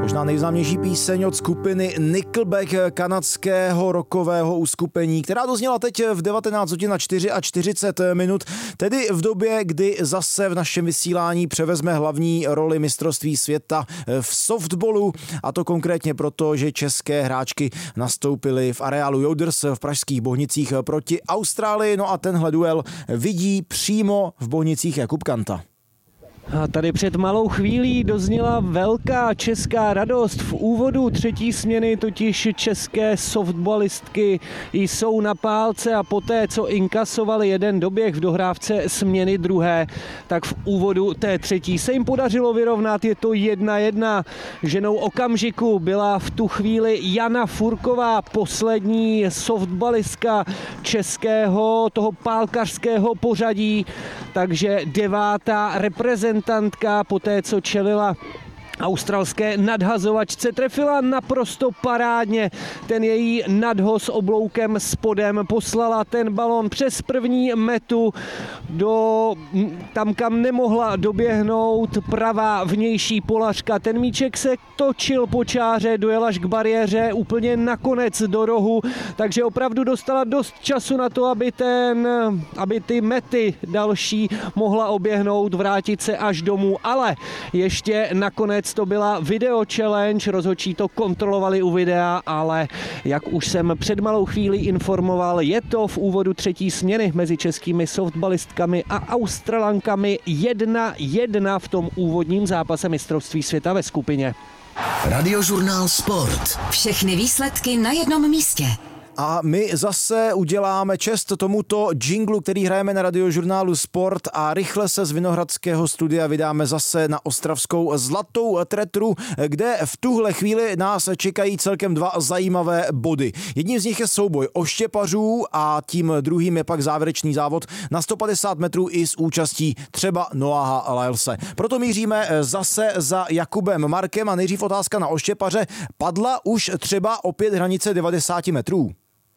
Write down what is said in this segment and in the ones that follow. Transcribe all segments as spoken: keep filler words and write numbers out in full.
možná nejznámější píseň od skupiny Nickelback, kanadského rockového uskupení, která dozněla teď v devatenáct hodin a čtyřicet čtyři minut, tedy v době, kdy zase v našem vysílání převezme hlavní roli mistrovství světa v softballu, a to konkrétně proto, že české hráčky nastoupily v areálu Joders v pražských Bohnicích proti Austrálii, no a tenhle duel vidí přímo v Bohnicích Jakub Kanta. A tady před malou chvílí dozněla velká česká radost. V úvodu třetí směny totiž české softballistky jsou na pálce a poté, co inkasovali jeden doběh v dohrávce směny druhé, tak v úvodu té třetí se jim podařilo vyrovnat. Je to jedna jedna. Ženou okamžiku byla v tu chvíli Jana Furková, poslední softballistka českého toho pálkařského pořadí, takže devátá reprezentantka. Poté, co čelila australské nadhazovačce, trefila naprosto parádně. Ten její nadhoz obloukem spodem, poslala ten balon přes první metu do tam, kam nemohla doběhnout pravá vnější polařka. Ten míček se točil po čáře, dojel až k bariéře, úplně nakonec do rohu, takže opravdu dostala dost času na to, aby, ten, aby ty mety další mohla oběhnout, vrátit se až domů, ale ještě nakonec to byla video challenge, rozhodčí to kontrolovali u videa, ale jak už jsem před malou chvílí informoval, je to v úvodu třetí směny mezi českými softballistkami a Australankami jedna jedna v tom úvodním zápase mistrovství světa ve skupině. Radiožurnál Sport. Všechny výsledky na jednom místě. A my zase uděláme čest tomuto džinglu, který hrajeme na Radiožurnálu Sport, a rychle se z Vinohradského studia vydáme zase na ostravskou Zlatou Tretru, kde v tuhle chvíli nás čekají celkem dva zajímavé body. Jedním z nich je souboj oštěpařů a tím druhým je pak závěrečný závod na sto padesát metrů i s účastí třeba Noaha Lylese. Proto míříme zase za Jakubem Markem a nejdřív otázka na oštěpaře. Padla už třeba opět hranice devadesát metrů?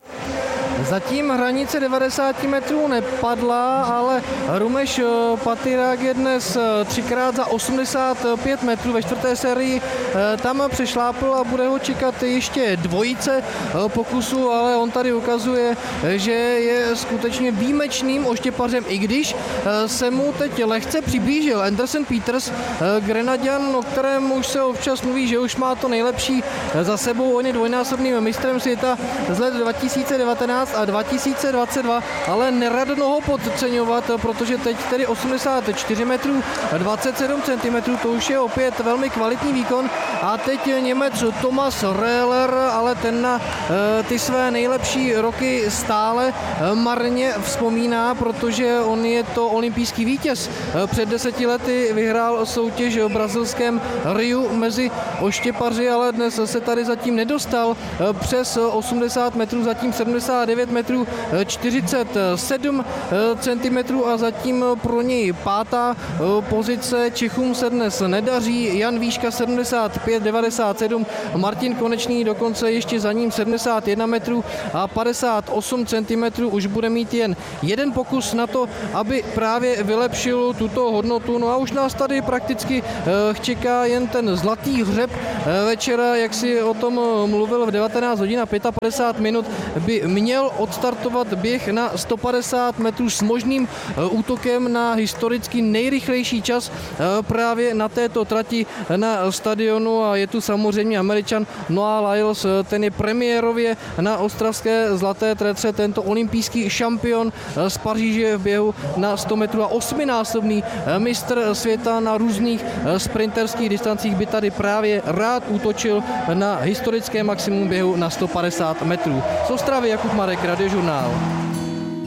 Zatím hranice devadesát metrů nepadla, ale Rumeš Patyrák je dnes třikrát za osmdesát pět metrů ve čtvrté sérii. Tam přešlápl a bude ho čekat ještě dvojice pokusů, ale on tady ukazuje, že je skutečně výjimečným oštěpařem, i když se mu teď lehce přiblížil Anderson Peters, Grenadian, o kterém už se občas mluví, že už má to nejlepší za sebou. On je dvojnásobným mistrem světa z let dva tisíce devatenáct a dva tisíce dvacet dva, ale neradno ho podceňovat, protože teď tedy osmdesát čtyři metrů, dvacet sedm centimetrů, to už je opět velmi kvalitní výkon. A teď Němec Thomas Rehler, ale ten na ty své nejlepší roky stále marně vzpomíná, protože on je to olympijský vítěz. Před deseti lety vyhrál soutěž v brazilském Riu mezi oštěpaři, ale dnes se tady zatím nedostal přes osmdesát metrů, zatím sedmdesát devět metrů, čtyřicet sedm centimetrů a zatím pro něj pátá pozice. Čechům se dnes nedaří. Jan Výška sedmdesát pět devadesát sedm, Martin Konečný dokonce ještě za ním sedmdesát jedna metrů a padesát osm centimetrů. Už bude mít jen jeden pokus na to, aby právě vylepšil tuto hodnotu. No a už nás tady prakticky čeká jen ten zlatý hřeb večera, jak si o tom mluvil v devatenáct hodin a padesát pět minut by měl odstartovat běh na sto padesát metrů s možným útokem na historicky nejrychlejší čas právě na této trati na stadionu, a je tu samozřejmě Američan Noah Lyles, ten je premiérově na ostravské Zlaté Tretře, tento olympijský šampion z Paříže v běhu na sto metrů a osminásobný mistr světa na různých sprinterských distancích by tady právě rád útočil na historické maximum běhu na sto padesát metrů. Z Ostravy Jakub Marek, Radiožurnál.